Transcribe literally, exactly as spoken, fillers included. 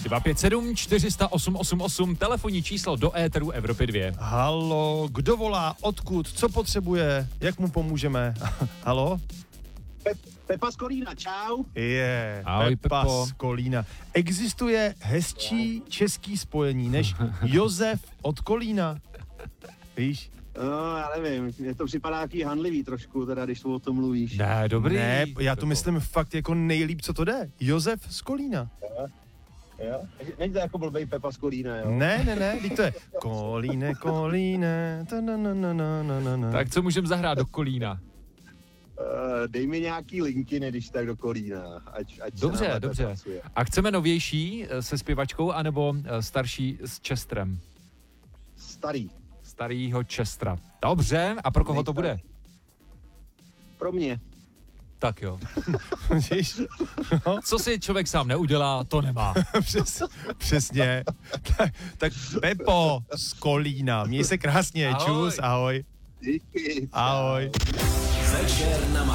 dva pět sedm čtyři nula nula osm osm osm, telefonní číslo do éteru Evropy dva. Halo, kdo volá, odkud, co potřebuje, jak mu pomůžeme? Halo? Pe- Pepa z Kolína, čau. Je, Ahoj, Pepa Pepo. z Kolína. Existuje hezčí český spojení než Josef od Kolína? Víš? No, já nevím, mně to připadá jaký hanlivý trošku, teda, když o tom mluvíš. Ne, dobrý. Ne, já to Pepo. myslím fakt jako nejlíp, co to jde. Josef z Kolína. Jo? Není to jako blbej Pepa z Kolína, jo? Ne, ne, ne, teď to je Kolíne, Kolíne, ta na na na na na na na. Tak co můžeme zahrát do Kolína? Uh, dej mi nějaký linky, když tak do Kolína, ať, ať se nám Dobře, lépe dobře. pracuje. A chceme novější eh, se zpěvačkou, anebo eh, starší s Chesterem? Starý. Starýho Chestera. Dobře, a pro koho to bude? Pro mě. Tak jo. Víš? No, Co si člověk sám neudělá, to nemá. přes, přesně. Tak, tak Pepo z Kolína, měj se krásně, Ahoj. čus, ahoj. Díky. Ahoj. Večer na